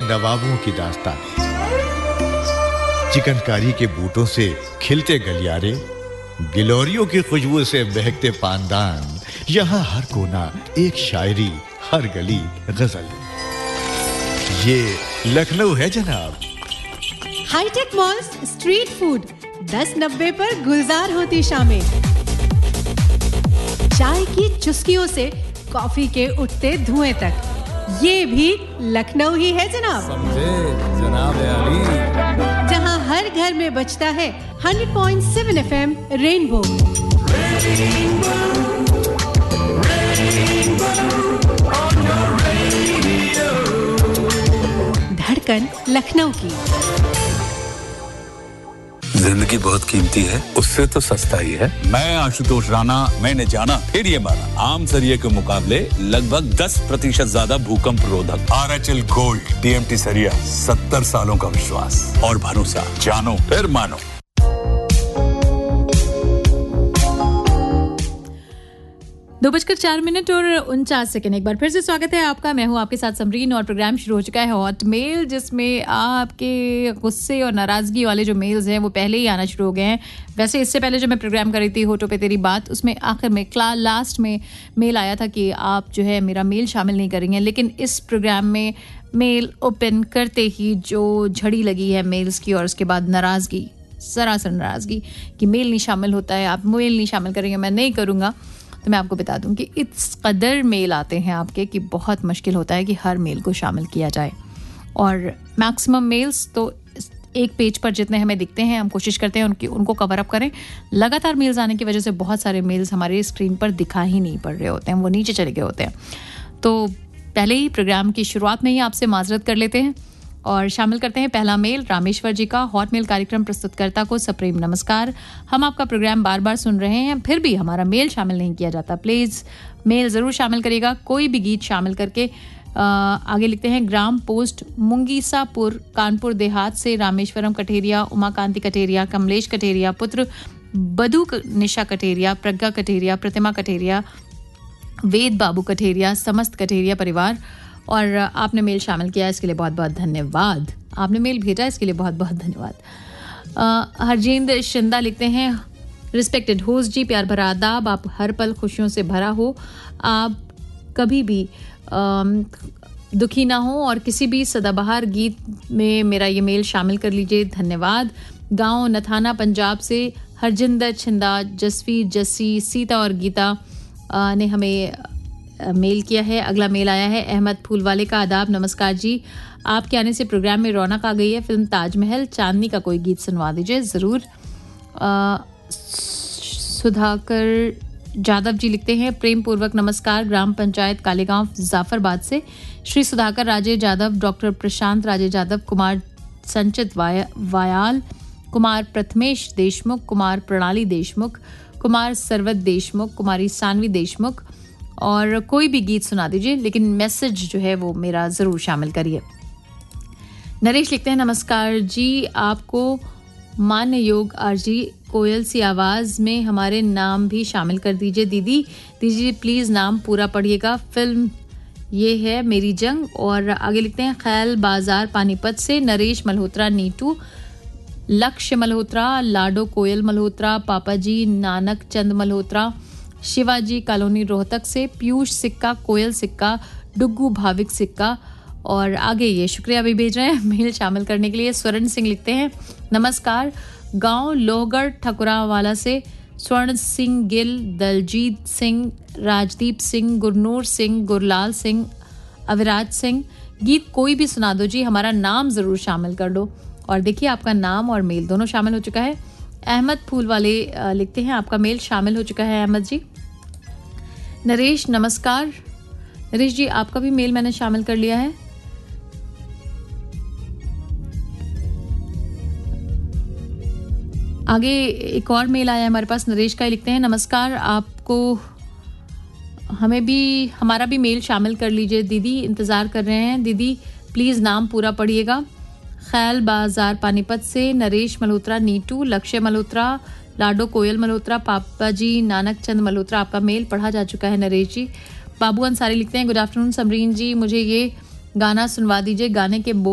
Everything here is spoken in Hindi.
नवाबों की दास्तान। चिकनकारी के बूटों से खिलते गलियारे, गिलोरियों की खुशबू से महकते पानदान, यहाँ हर कोना एक शायरी, हर गली गजल। ये लखनऊ है जनाब। हाईटेक मॉल्स स्ट्रीट फूड 10-90 पर गुलजार होती शामें। चाय की चुस्कियों से कॉफी के उठते धुएं तक, ये भी लखनऊ ही है जनाब। समझे जनाब अली। जहां हर घर में बजता है 100.7 FM रेनबो। धड़कन लखनऊ की। जिंदगी बहुत कीमती है, उससे तो सस्ता ही है। मैं आशुतोष राणा, मैंने जाना फिर ये माना, आम सरिये के मुकाबले लगभग 10% ज्यादा भूकंप रोधक। RHL गोल्ड TMT सरिया, 70 सालों का विश्वास और भरोसा, जानो फिर मानो। 2:04 और 49 सेकंड। एक बार फिर से स्वागत है आपका। मैं हूं आपके साथ समरीन और प्रोग्राम शुरू हो चुका है हॉट मेल, जिसमें आपके गुस्से और नाराज़गी वाले जो मेल्स हैं वो पहले ही आना शुरू हो गए हैं। वैसे इससे पहले जो मैं प्रोग्राम कर रही थी होटो पे तेरी बात, उसमें आखिर में लास्ट में मेल आया था कि आप जो है मेरा मेल शामिल नहीं करेंगे, लेकिन इस प्रोग्राम में मेल ओपन करते ही जो झड़ी लगी है मेल्स की, और उसके बाद नाराज़गी, सरासर नाराज़गी कि मेल नहीं शामिल होता है, आप मेल नहीं शामिल करेंगे, मैं नहीं करूँगा। तो मैं आपको बता दूं कि इस कदर मेल आते हैं आपके कि बहुत मुश्किल होता है कि हर मेल को शामिल किया जाए। और मैक्सिमम मेल्स तो एक पेज पर जितने हमें दिखते हैं हम कोशिश करते हैं उनको कवर अप करें। लगातार मेल्स आने की वजह से बहुत सारे मेल्स हमारे स्क्रीन पर दिखा ही नहीं पड़ रहे होते हैं, वो नीचे चले गए होते हैं। तो पहले ही प्रोग्राम की शुरुआत में ही आपसे माजरत कर लेते हैं और शामिल करते हैं पहला मेल रामेश्वर जी का। हॉट मेल कार्यक्रम प्रस्तुतकर्ता को सप्रेम नमस्कार। हम आपका प्रोग्राम बार बार सुन रहे हैं, फिर भी हमारा मेल शामिल नहीं किया जाता। प्लीज़ मेल ज़रूर शामिल करिएगा, कोई भी गीत शामिल करके। आगे लिखते हैं ग्राम पोस्ट मुंगीसापुर, कानपुर देहात से रामेश्वरम कठेरिया, उमाकांति कठेरिया, कमलेश कठेरिया पुत्र, बधु निशा कठेरिया, प्रज्ञा कठेरिया, प्रतिमा कठेरिया, वेद बाबू कठेरिया, समस्त कठेरिया परिवार। और आपने मेल शामिल किया, इसके लिए बहुत बहुत धन्यवाद। आपने मेल भेजा, इसके लिए बहुत बहुत धन्यवाद। हरजिंद शिंदा लिखते हैं रिस्पेक्टेड होस्ट जी, प्यार भरा आदाब, आप हर पल खुशियों से भरा हो, आप कभी भी दुखी ना हो और किसी भी सदाबहार गीत में मेरा ये मेल शामिल कर लीजिए, धन्यवाद। गांव नथाना पंजाब से हरजिंदर छिंदा, जसवी, जस्सी, सीता और गीता ने हमें मेल किया है। अगला मेल आया है अहमद फूलवाले का। आदाब, नमस्कार जी, आपके आने से प्रोग्राम में रौनक आ गई है। फिल्म ताजमहल चांदनी का कोई गीत सुनवा दीजिए ज़रूर। सुधाकर जादव जी लिखते हैं प्रेम पूर्वक नमस्कार, ग्राम पंचायत कालेगांव जाफरबाद से श्री सुधाकर राजे जादव, डॉक्टर प्रशांत राजे जादव, कुमार संचित वायाल, कुमार प्रथमेश देशमुख, कुमार प्रणाली देशमुख, कुमार सरवत देशमुख, कुमारी सानवी देशमुख, और कोई भी गीत सुना दीजिए, लेकिन मैसेज जो है वो मेरा ज़रूर शामिल करिए। नरेश लिखते हैं नमस्कार जी, आपको मान्य योग आरजी कोयल सी आवाज़ में हमारे नाम भी शामिल कर दीजिए। दीजिए प्लीज़, नाम पूरा पढ़िएगा। फिल्म ये है मेरी जंग। और आगे लिखते हैं खैल बाजार पानीपत से नरेश मल्होत्रा, नीटू, लक्ष्य मल्होत्रा, लाडो कोयल मल्होत्रा, पापा जी नानक चंद मल्होत्रा, शिवाजी कॉलोनी रोहतक से पीयूष सिक्का, कोयल सिक्का, डुग्गू भाविक सिक्का। और आगे ये शुक्रिया भी भेज रहे हैं मेल शामिल करने के लिए। स्वर्ण सिंह लिखते हैं नमस्कार, गांव लोहगढ़ ठकुरावाला से स्वर्ण सिंह गिल, दलजीत सिंह, राजदीप सिंह, गुरनूर सिंह, गुरलाल सिंह, अविराज सिंह। गीत कोई भी सुना दो जी, हमारा नाम ज़रूर शामिल कर दो। और देखिए आपका नाम और मेल दोनों शामिल हो चुका है। अहमद फूल वाले लिखते हैं आपका मेल शामिल हो चुका है अहमद जी। नरेश नमस्कार, नरेश जी आपका भी मेल मैंने शामिल कर लिया है। आगे एक और मेल आया हमारे पास, नरेश का ही लिखते हैं नमस्कार, आपको हमारा भी मेल शामिल कर लीजिए दीदी, इंतज़ार कर रहे हैं दीदी, प्लीज़ नाम पूरा पढ़िएगा। खैल बाजार पानीपत से नरेश मल्होत्रा, नीटू, लक्ष्य मल्होत्रा, लाडो कोयल मल्होत्रा, पापा जी नानक चंद मल्होत्रा। आपका मेल पढ़ा जा चुका है नरेश जी। बाबू अंसारी लिखते हैं गुड आफ्टरनून समरीन जी, मुझे ये गाना सुनवा दीजिए, गाने के